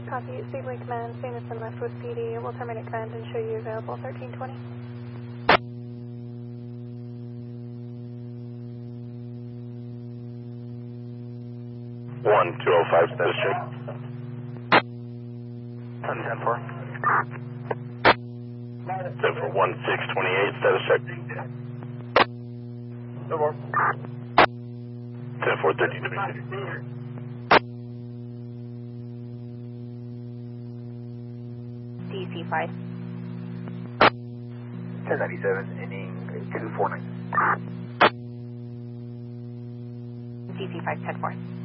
Copy. Stably command, Sanderson left with PD. We'll terminate command and show you available 1320. 1205 status check. 10-4. 10-4, 1628 status check. No more. 10-4, 1320. DC-5. 1097, ending 249. DC-5, 10-4.